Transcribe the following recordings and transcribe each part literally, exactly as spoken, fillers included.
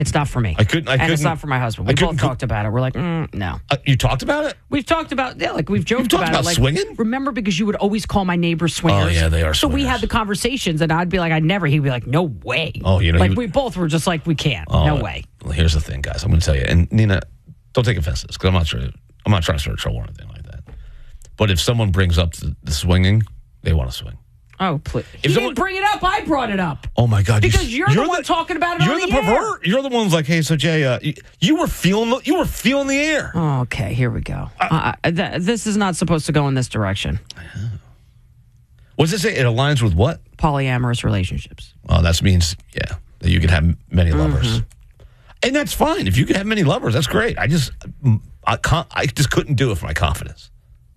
It's not for me. I couldn't. I and couldn't, it's not for my husband. We both talked about it. We're like, mm, no. Uh, you talked about it? We've talked about, yeah, like we've joked You've talked about, about it. Like, swinging? remember, because you would always call my neighbors swingers. Oh, yeah, they are So we swingers. had the conversations, and I'd be like, I'd never. He'd be like, no way. Oh, you know, like he- we both were just like, we can't. Oh, no way. Well, here's the thing, guys. I'm going to tell you, and Nina, don't take offense to this because I'm not sure. I'm not trying to start trouble or anything like that. But if someone brings up the, the swinging, they want to swing. Oh, please. He If someone- didn't bring it up. I brought it up. Oh my God! Because you, you're, the one talking about it You're on the, the air. pervert. You're the one who's like, "Hey, so Jay, uh, you, you were feeling, the, you were feeling the air." Oh, okay, here we go. Uh, th- this is not supposed to go in this direction. What does it say? It aligns with what? Polyamorous relationships. Well, that means yeah, that you can have many lovers, Mm-hmm. and that's fine. If you can have many lovers, that's great. I just, I can't, I just couldn't do it for my confidence.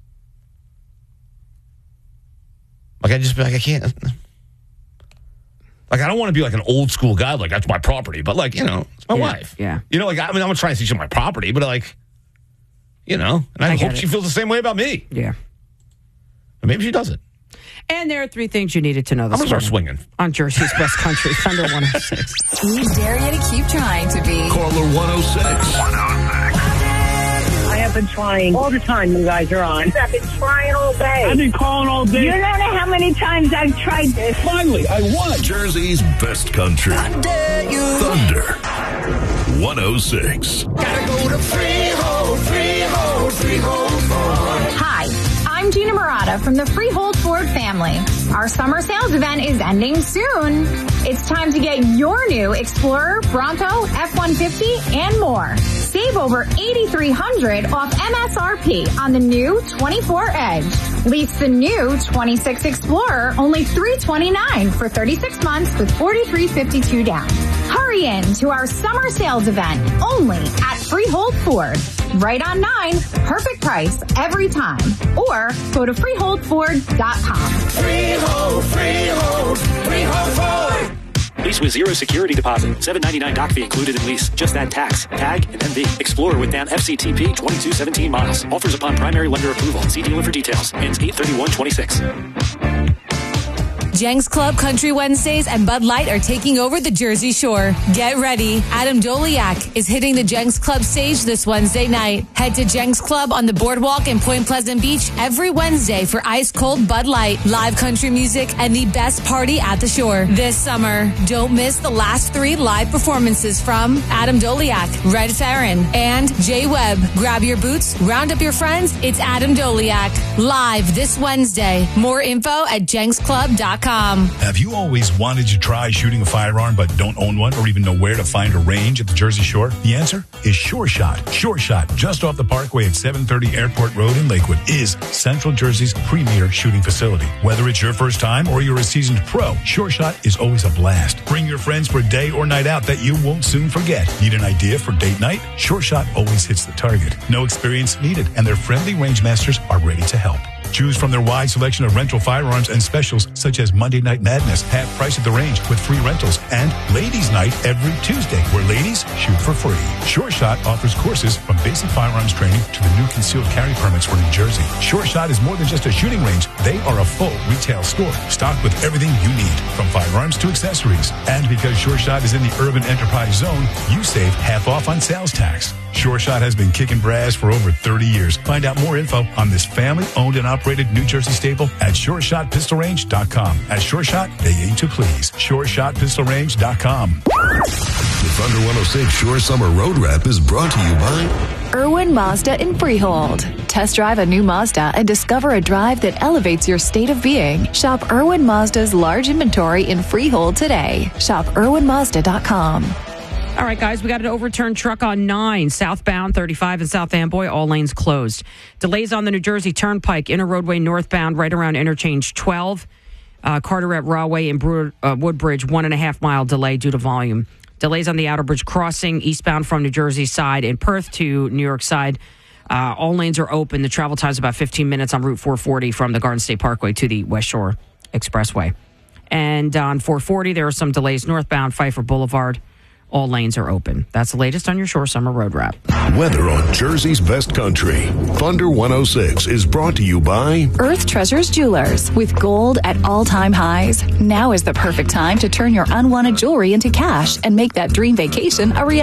Like I just, like I can't. Like, I don't want to be like an old school guy, like, that's my property. But, like, you know, it's my Yeah, wife. yeah. You know, like, I mean, I'm going to try and see she's my property, but, like, you know, and I, I hope get she it. feels the same way about me. Yeah. And maybe she doesn't. And there are three things you needed to know I'm this going to start morning swinging. on Jersey's Best Country, Thunder one oh six. We dare you to keep trying to be. Caller one oh six. I have been trying all the time you guys are on. I've been trying all day. I've been calling all day. You don't know how many times I've tried this. Finally, I won. Jersey's Best Country. Thunder one oh six. Gotta go to Freehold, Freehold, Freehold Ford. Hi, I'm Gina Murata from the Freehold Ford family. Our summer sales event is ending soon. It's time to get your new Explorer, Bronco, F one fifty, and more. Save over eight thousand three hundred dollars off M S R P on the new twenty-four Edge. Lease the new twenty-six Explorer only three hundred twenty-nine dollars for thirty-six months with forty-three fifty-two down. Hurry in to our summer sales event only at Freehold Ford. Right on nine, perfect price every time. Or go to freehold ford dot com. Freehold, Freehold, Freehold Ford. Lease with zero security deposit. seven ninety-nine doc fee included in lease. Just add tax, tag, and M V. Explorer with down F C T P twenty-two seventeen miles. Offers upon primary lender approval. See dealer for details. Ends eight thirty-one twenty-six. Jenks Club Country Wednesdays and Bud Light are taking over the Jersey Shore. Get ready. Adam Doliak is hitting the Jenks Club stage this Wednesday night. Head to Jenks Club on the boardwalk in Point Pleasant Beach every Wednesday for ice cold Bud Light, live country music, and the best party at the shore this summer. Don't miss the last three live performances from Adam Doliak, Red Farron, and Jay Webb. Grab your boots, round up your friends. It's Adam Doliak live this Wednesday. More info at jenks club dot com. Have you always wanted to try shooting a firearm but don't own one or even know where to find a range at the Jersey Shore? The answer is Sure Shot. Sure Shot, just off the Parkway at seven thirty Airport Road in Lakewood, is Central Jersey's premier shooting facility. Whether it's your first time or you're a seasoned pro, Sure Shot is always a blast. Bring your friends for a day or night out that you won't soon forget. Need an idea for date night? Sure Shot always hits the target. No experience needed, and their friendly range masters are ready to help. Choose from their wide selection of rental firearms and specials such as Monday Night Madness, half price at the range with free rentals, and Ladies Night every Tuesday where ladies shoot for free. Sure Shot offers courses from basic firearms training to the new concealed carry permits for New Jersey. Sure Shot is more than just a shooting range. They are a full retail store stocked with everything you need, from firearms to accessories. And because Sure Shot is in the urban enterprise zone, you save half off on sales tax. Sure Shot has been kicking brass for over thirty years. Find out more info on this family-owned and operated New Jersey staple at sure shot pistol range dot com. At Sure Shot, they aim to please. sure shot pistol range dot com. The Thunder one oh six Shore Summer Road Wrap is brought to you by Irwin Mazda in Freehold. Test drive a new Mazda and discover a drive that elevates your state of being. Shop Irwin Mazda's large inventory in Freehold today. Shop irwin mazda dot com. All right, guys, we got an overturned truck on nine, southbound thirty-five in South Amboy, all lanes closed. Delays on the New Jersey Turnpike, inner roadway northbound, right around interchange twelve. Uh, Carteret Rahway and Brewer, uh, Woodbridge, one and a half mile delay due to volume. Delays on the Outer Bridge Crossing, eastbound from New Jersey side in Perth to New York side. Uh, all lanes are open. The travel time is about fifteen minutes on Route four forty from the Garden State Parkway to the West Shore Expressway. And on four forty, there are some delays northbound, Pfeiffer Boulevard. All lanes are open. That's the latest on your Shore Summer Road Wrap. Weather on Jersey's best country. Thunder one oh six is brought to you by Earth Treasures Jewelers. With gold at all-time highs, now is the perfect time to turn your unwanted jewelry into cash and make that dream vacation a reality.